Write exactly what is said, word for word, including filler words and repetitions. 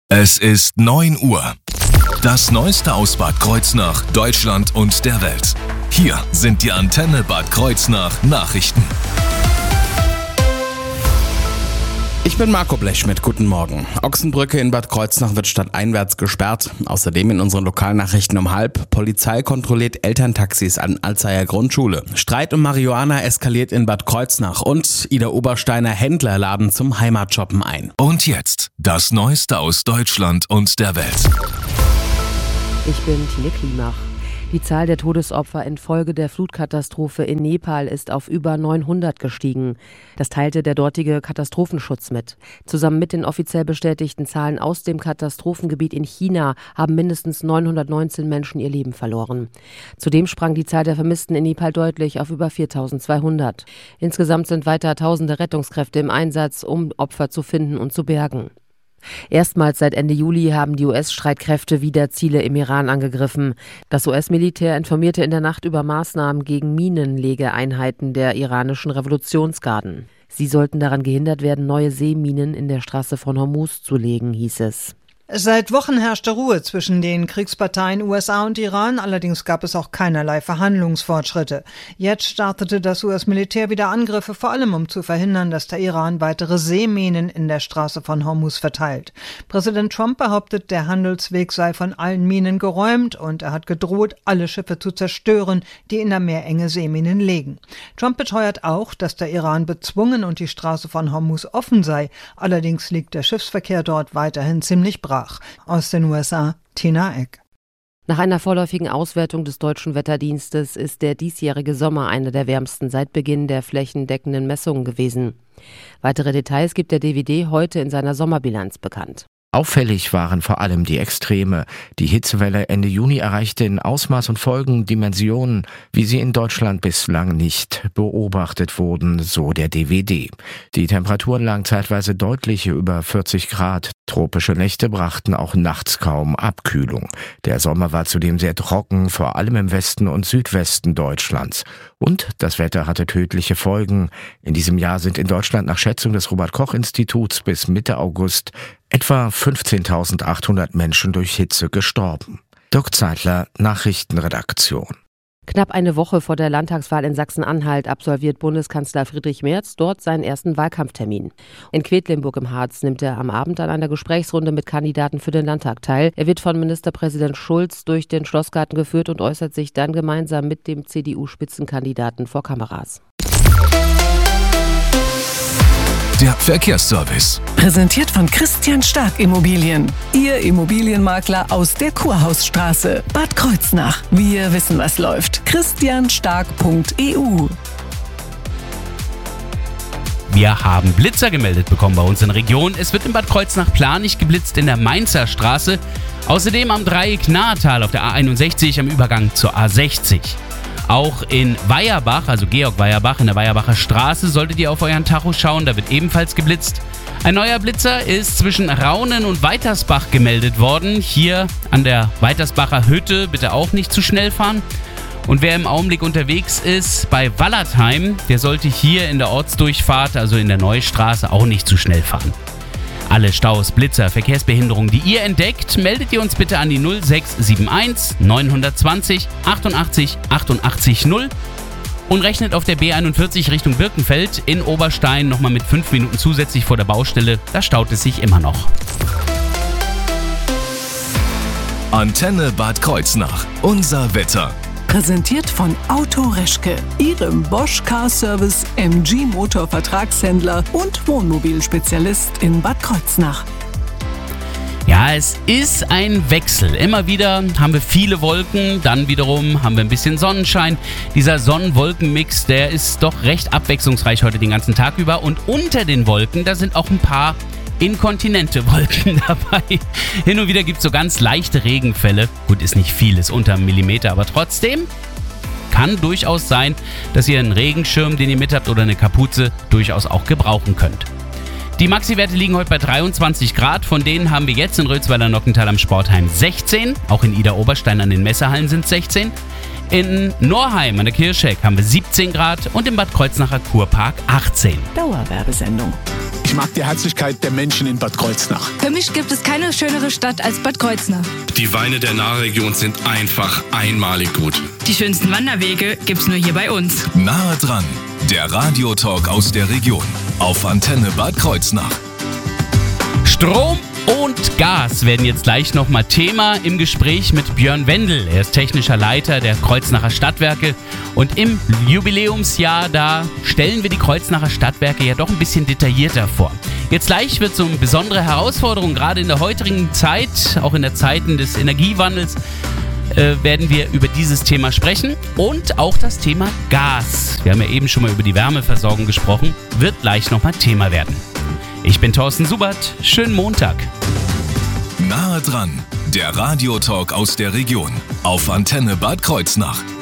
Es ist neun Uhr. Das Neueste aus Bad Kreuznach, Deutschland und der Welt. Hier sind die Antenne Bad Kreuznach Nachrichten. Ich bin Marco Blechschmidt, guten Morgen. Ochsenbrücke in Bad Kreuznach wird stadteinwärts gesperrt. Außerdem in unseren Lokalnachrichten um halb. Polizei kontrolliert Elterntaxis an Alzeyer Grundschule. Streit um Marihuana eskaliert in Bad Kreuznach. Und Ida Obersteiner Händler laden zum Heimatshoppen ein. Und jetzt das Neueste aus Deutschland und der Welt. Ich bin Tine Klimach. Die Zahl der Todesopfer infolge der Flutkatastrophe in Nepal ist auf über neunhundert gestiegen. Das teilte der dortige Katastrophenschutz mit. Zusammen mit den offiziell bestätigten Zahlen aus dem Katastrophengebiet in China haben mindestens neunhundertneunzehn Menschen ihr Leben verloren. Zudem sprang die Zahl der Vermissten in Nepal deutlich auf über viertausendzweihundert. Insgesamt sind weiter tausende Rettungskräfte im Einsatz, um Opfer zu finden und zu bergen. Erstmals seit Ende Juli haben die U S-Streitkräfte wieder Ziele im Iran angegriffen. Das U S-Militär informierte in der Nacht über Maßnahmen gegen Minenlegeeinheiten der iranischen Revolutionsgarden. Sie sollten daran gehindert werden, neue Seeminen in der Straße von Hormuz zu legen, hieß es. Seit Wochen herrschte Ruhe zwischen den Kriegsparteien U S A und Iran, allerdings gab es auch keinerlei Verhandlungsfortschritte. Jetzt startete das U S-Militär wieder Angriffe, vor allem um zu verhindern, dass der Iran weitere Seeminen in der Straße von Hormuz verteilt. Präsident Trump behauptet, der Handelsweg sei von allen Minen geräumt und er hat gedroht, alle Schiffe zu zerstören, die in der Meerenge Seeminen legen. Trump beteuert auch, dass der Iran bezwungen und die Straße von Hormuz offen sei, allerdings liegt der Schiffsverkehr dort weiterhin ziemlich brach. Aus den U S A, Tina Eck. Nach einer vorläufigen Auswertung des Deutschen Wetterdienstes ist der diesjährige Sommer einer der wärmsten seit Beginn der flächendeckenden Messungen gewesen. Weitere Details gibt der D W D heute in seiner Sommerbilanz bekannt. Auffällig waren vor allem die Extreme. Die Hitzewelle Ende Juni erreichte in Ausmaß und Folgen Dimensionen, wie sie in Deutschland bislang nicht beobachtet wurden, so der D W D. Die Temperaturen lagen zeitweise deutlich über vierzig Grad. Tropische Nächte brachten auch nachts kaum Abkühlung. Der Sommer war zudem sehr trocken, vor allem im Westen und Südwesten Deutschlands. Und das Wetter hatte tödliche Folgen. In diesem Jahr sind in Deutschland nach Schätzung des Robert-Koch-Instituts bis Mitte August etwa fünfzehntausendachthundert Menschen durch Hitze gestorben. Dirk Zeitler, Nachrichtenredaktion. Knapp eine Woche vor der Landtagswahl in Sachsen-Anhalt absolviert Bundeskanzler Friedrich Merz dort seinen ersten Wahlkampftermin. In Quedlinburg im Harz nimmt er am Abend an einer Gesprächsrunde mit Kandidaten für den Landtag teil. Er wird von Ministerpräsident Schulz durch den Schlossgarten geführt und äußert sich dann gemeinsam mit dem C D U-Spitzenkandidaten vor Kameras. Der Verkehrsservice. Präsentiert von Christian Stark Immobilien. Ihr Immobilienmakler aus der Kurhausstraße, Bad Kreuznach. Wir wissen, was läuft. christian stark punkt e u. Wir haben Blitzer gemeldet bekommen bei uns in der Region. Es wird in Bad Kreuznach planig geblitzt in der Mainzer Straße. Außerdem am Dreieck Nahetal auf der A einundsechzig am Übergang zur A sechzig. Auch in Weierbach, also Georg Weierbach in der Weierbacher Straße, solltet ihr auf euren Tacho schauen, da wird ebenfalls geblitzt. Ein neuer Blitzer ist zwischen Raunen und Weitersbach gemeldet worden. Hier an der Weitersbacher Hütte bitte auch nicht zu schnell fahren. Und wer im Augenblick unterwegs ist bei Wallertheim, der sollte hier in der Ortsdurchfahrt, also in der Neustraße, auch nicht zu schnell fahren. Alle Staus, Blitzer, Verkehrsbehinderungen, die ihr entdeckt, meldet ihr uns bitte an die null sechs sieben eins neun zwei null achtundachtzig achtundachtzig null und rechnet auf der B einundvierzig Richtung Birkenfeld in Oberstein nochmal mit fünf Minuten zusätzlich vor der Baustelle. Da staut es sich immer noch. Antenne Bad Kreuznach. Unser Wetter. Präsentiert von Auto Reschke, Ihrem Bosch Car Service M G Motor Vertragshändler und Wohnmobilspezialist in Bad Kreuznach. Ja, es ist ein Wechsel. Immer wieder haben wir viele Wolken, dann wiederum haben wir ein bisschen Sonnenschein. Dieser Sonnen-Wolken-Mix, der ist doch recht abwechslungsreich heute den ganzen Tag über. Und unter den Wolken, da sind auch ein paar inkontinente Wolken dabei. Hin und wieder gibt es so ganz leichte Regenfälle. Gut, ist nicht viel, ist unter einem Millimeter, aber trotzdem kann durchaus sein, dass ihr einen Regenschirm, den ihr mit habt, oder eine Kapuze durchaus auch gebrauchen könnt. Die Maxi-Werte liegen heute bei dreiundzwanzig Grad, von denen haben wir jetzt in Rötzweiler-Nockental am Sportheim sechzehn, auch in Idar-Oberstein an den Messehallen sind es sechzehn. In Norheim an der Kirchheck haben wir siebzehn Grad und im Bad Kreuznacher Kurpark achtzehn. Dauerwerbesendung. Ich mag die Herzlichkeit der Menschen in Bad Kreuznach. Für mich gibt es keine schönere Stadt als Bad Kreuznach. Die Weine der Nahregion sind einfach einmalig gut. Die schönsten Wanderwege gibt's nur hier bei uns. Nahe dran, der Radiotalk aus der Region auf Antenne Bad Kreuznach. Strom und Gas werden jetzt gleich nochmal Thema im Gespräch mit Björn Wendel. Er ist technischer Leiter der Kreuznacher Stadtwerke und im Jubiläumsjahr, da stellen wir die Kreuznacher Stadtwerke ja doch ein bisschen detaillierter vor. Jetzt gleich wird es um besondere Herausforderungen, gerade in der heutigen Zeit, auch in der Zeiten des Energiewandels, äh, werden wir über dieses Thema sprechen und auch das Thema Gas. Wir haben ja eben schon mal über die Wärmeversorgung gesprochen, wird gleich nochmal Thema werden. Ich bin Thorsten Subert, schönen Montag. Nahe dran, der Radiotalk aus der Region auf Antenne Bad Kreuznach.